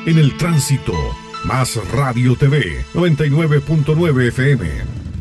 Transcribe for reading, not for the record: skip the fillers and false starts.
En el tránsito, Más Radio TV 99.9 FM.